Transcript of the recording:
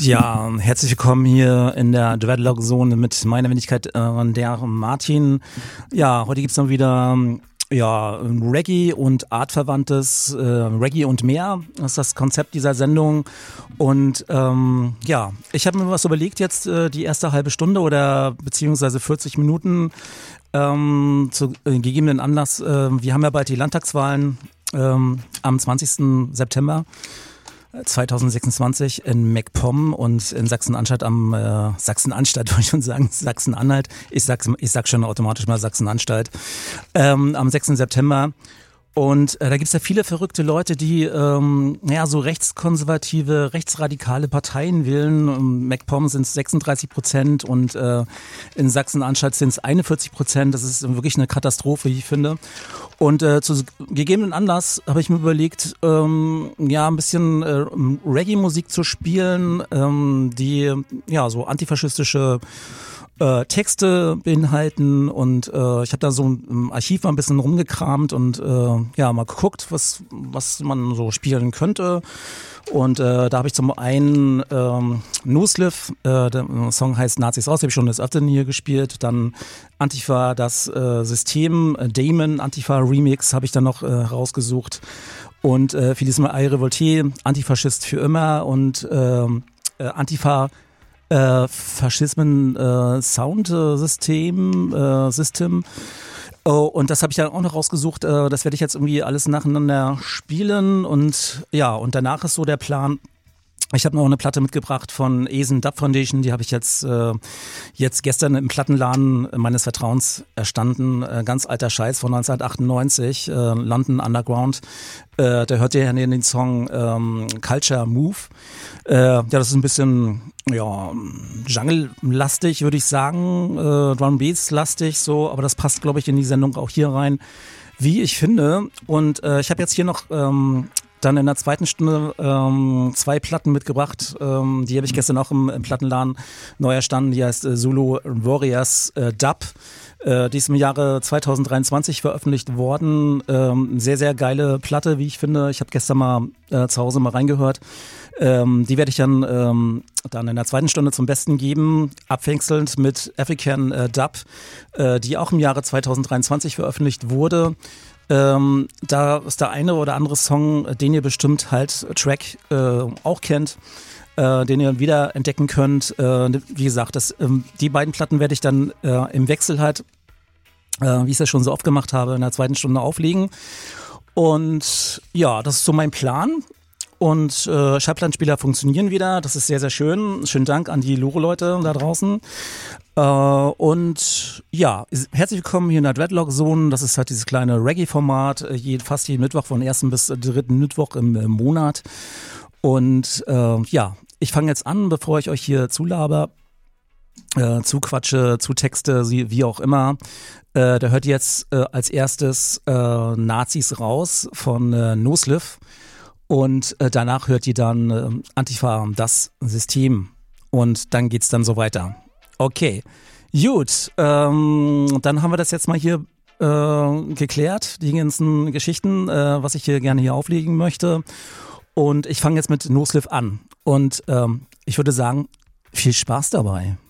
Ja, herzlich willkommen hier in der Dreadlock-Zone mit meiner Wenigkeit, der Martin. Ja, heute gibt's noch wieder Reggae und artverwandtes, Reggae und mehr. Das ist das Konzept dieser Sendung. Und ich habe mir was überlegt jetzt, die erste halbe Stunde oder beziehungsweise 40 Minuten zu gegebenen Anlass. Wir haben ja bald die Landtagswahlen am 20. September 2026 in MacPom und in Sachsen-Anhalt Sachsen-Anhalt wollte ich schon sagen, Sachsen-Anhalt. Ich sag schon automatisch mal Sachsen-Anhalt. Am 6. September. Und da gibt's ja viele verrückte Leute, die so rechtskonservative, rechtsradikale Parteien wählen. In MacPom sind es 36% und in Sachsen-Anhalt sind es 41%. Das ist wirklich eine Katastrophe, wie ich finde. Und zu gegebenen Anlass habe ich mir überlegt, ein bisschen Reggae-Musik zu spielen, die so antifaschistische Texte beinhalten und ich habe da so im Archiv mal ein bisschen rumgekramt und mal geguckt, was man so spielen könnte. Und da habe ich zum einen Nusliv, der Song heißt Nazis raus, habe ich schon des Öfteren hier gespielt. Dann Antifa, das System, Damon, Antifa Remix habe ich dann noch rausgesucht. Und Philisme Ay Revolté, Antifaschist für immer und Antifa Faschismen Sound-System. Und das habe ich dann auch noch rausgesucht. Das werde ich jetzt irgendwie alles nacheinander spielen. Und danach ist so der Plan. Ich habe noch eine Platte mitgebracht von Asian Dub Foundation, die habe ich jetzt gestern im Plattenladen meines Vertrauens erstanden. Ganz alter Scheiß von 1998, London Underground. Da hört ihr den Song Culture Move. Das ist ein bisschen Jungle-lastig, würde ich sagen, Drum Beats-lastig so, aber das passt, glaube ich, in die Sendung auch hier rein, wie ich finde. Und ich habe jetzt hier noch dann in der zweiten Stunde 2 Platten mitgebracht. Die habe ich gestern auch im Plattenladen neu erstanden. Die heißt Zulu Warriors Dub. Die ist im Jahre 2023 veröffentlicht worden. Sehr, sehr geile Platte, wie ich finde. Ich habe gestern mal zu Hause mal reingehört. Die werde ich dann in der zweiten Stunde zum Besten geben, abwechselnd mit African Dub, die auch im Jahre 2023 veröffentlicht wurde. Da ist der eine oder andere Song, den ihr bestimmt Track auch kennt, den ihr wieder entdecken könnt. Wie gesagt, die beiden Platten werde ich dann im Wechsel wie ich es ja schon so oft gemacht habe, in der zweiten Stunde auflegen. Und ja, das ist so mein Plan. Und Schallplattenspieler funktionieren wieder. Das ist sehr, sehr schön. Schönen Dank an die Lore-Leute da draußen. Herzlich willkommen hier in der Dreadlock-Zone. Das ist halt dieses kleine Reggae-Format. Fast jeden Mittwoch von 1. bis 3. Mittwoch im Monat. Und ich fange jetzt an, bevor ich euch hier zulaber, zuquatsche, zutexte, wie auch immer. Da hört ihr jetzt als erstes Nazis raus von Nusliv. Und danach hört ihr dann Antifa, das System. Und dann geht's dann so weiter. Okay, gut. Dann haben wir das jetzt mal hier geklärt, die ganzen Geschichten, was ich hier gerne auflegen möchte. Und ich fange jetzt mit Nusliv an. Und ich würde sagen, viel Spaß dabei.